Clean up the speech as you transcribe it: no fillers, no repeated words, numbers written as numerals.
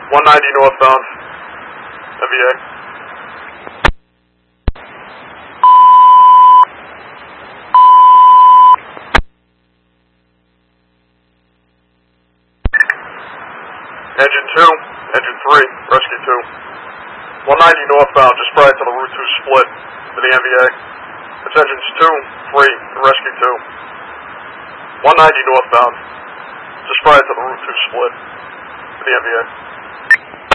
190 northbound, MVA. Engine 2, Engine 3, Rescue 2. 190 northbound, just prior to the Route 2 split for the MVA. It's Engines 2, 3, Rescue 2. 190 northbound, just prior to the Route 2 split for the MVA.